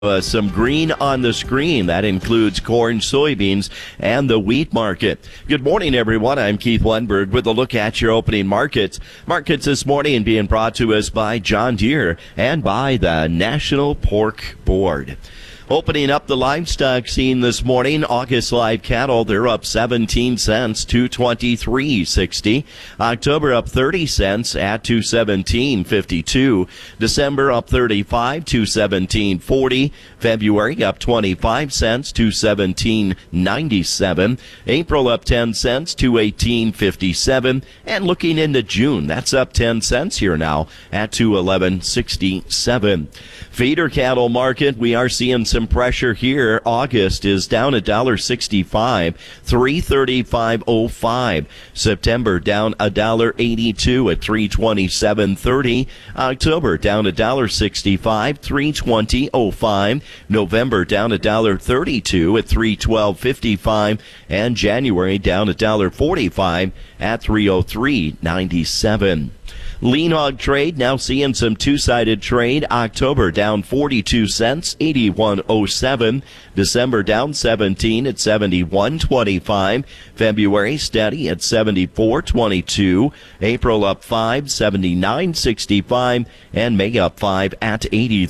Some green on the screen. That includes corn, soybeans, and the wheat market. Good morning, everyone. I'm Keith Lundberg with a look at your opening markets. Markets this morning being brought to us by John Deere and by the National Pork Board. Opening up the livestock scene this morning, August live cattle, they're up 17 cents, $223.60. October up 30 cents at $217.52. December up 35, $217.40. February up 25 cents, $217.97. April up 10 cents, $218.57. And looking into June, that's up 10 cents here now at $211.67. Feeder cattle market, we are seeing some pressure here. August is down $1.65, $335.05. September down $1.82 at $327.30. October down $1.65, $320.05. November down $1.32 at $312.55. And January down $1.45 at $303.97. Lean hog trade now seeing some two-sided trade. October down 42 cents, 81.07. December down 17 at 71.25. February steady at 74.22. April up 5, 79.65. And May up 5 at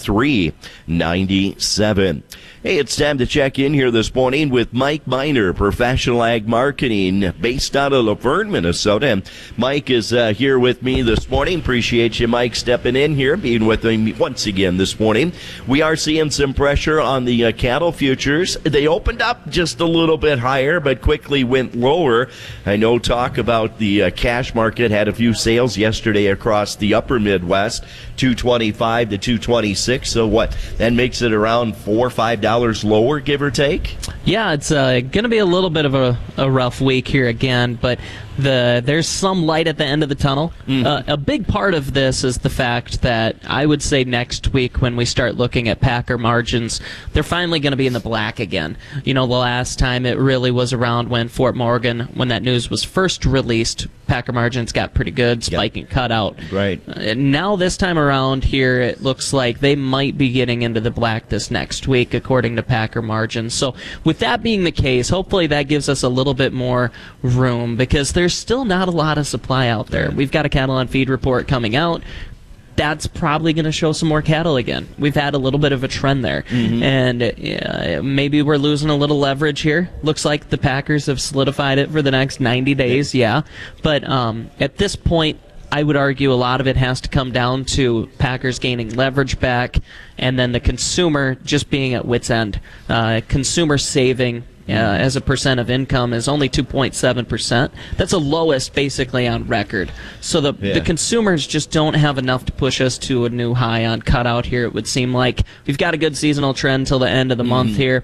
83.97. Hey, it's time to check in here this morning with Mike Miner, Professional Ag Marketing, based out of Laverne, Minnesota. And Mike is here with me this morning. Appreciate you, Mike, stepping in here, being with me once again this morning. We are seeing some pressure on the cattle futures. They opened up just a little bit higher, but quickly went lower. I know talk about the cash market had a few sales yesterday across the upper Midwest, $225 to $226. So what? That makes it around $4 or $5 lower, give or take? Yeah, it's going to be a little bit of a rough week here again, but there's some light at the end of the tunnel. A big part of this is the fact that I would say next week when we start looking at packer margins, they're finally going to be in the black again. You know, the last time it really was around when Fort Morgan, when that news was first released, packer margins got pretty good, spiking cutout. Right. Now this time around here, it looks like they might be getting into the black this next week, according to packer margins. So with that being the case, hopefully that gives us a little bit more room, because there's still not a lot of supply out there. We've got a cattle on feed report coming out. That's probably going to show some more cattle again. We've had a little bit of a trend there. And maybe we're losing a little leverage here. Looks like the Packers have solidified it for the next 90 days, But at this point, I would argue a lot of it has to come down to Packers gaining leverage back and then the consumer just being at wit's end. Consumer saving as a percent of income is only 2.7%. That's the lowest basically on record. So the consumers just don't have enough to push us to a new high on cutout here. It would seem like we've got a good seasonal trend till the end of the month here.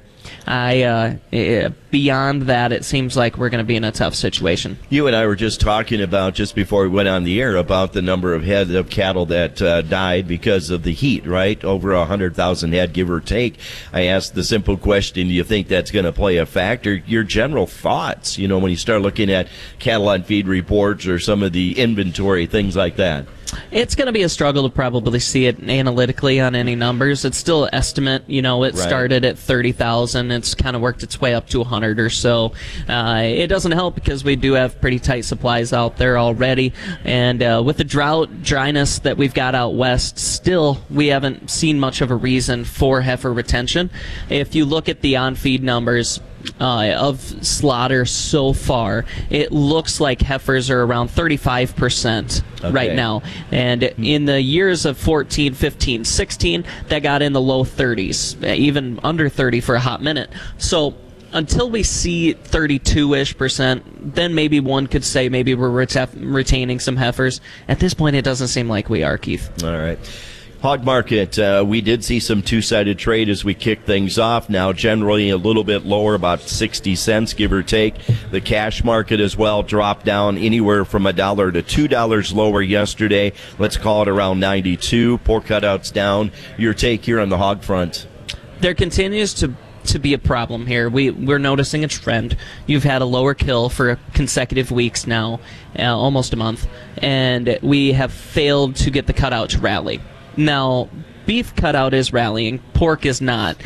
Beyond that, it seems like we're going to be in a tough situation. You and I were just talking about, just before we went on the air, about the number of head of cattle that died because of the heat, right? Over 100,000 head, give or take. I asked the simple question, do you think that's going to play a factor? Your general thoughts, you know, when you start looking at cattle on feed reports or some of the inventory, things like that. It's going to be a struggle to probably see it analytically on any numbers. It's still an estimate. You know, it started at 30,000. It's kind of worked its way up to 100 or so. It doesn't help because we do have pretty tight supplies out there already. And with the drought, dryness that we've got out west, still we haven't seen much of a reason for heifer retention. If you look at the on-feed numbers, of slaughter so far, it looks like heifers are around 35% right now. And in the years of 14, 15, 16, that got in the low 30s, even under 30 for a hot minute. So until we see 32-ish%, then maybe one could say maybe we're retaining some heifers. At this point, it doesn't seem like we are, Keith. All right. Hog market, we did see some two-sided trade as we kick things off. Now generally a little bit lower, about 60 cents, give or take. The cash market as well dropped down anywhere from $1 to $2 lower yesterday. Let's call it around 92. Pork cutouts down. Your take here on the hog front? There continues to be a problem here. We're noticing a trend. You've had a lower kill for consecutive weeks now, almost a month, and we have failed to get the cutout to rally. Now, beef cutout is rallying, pork is not.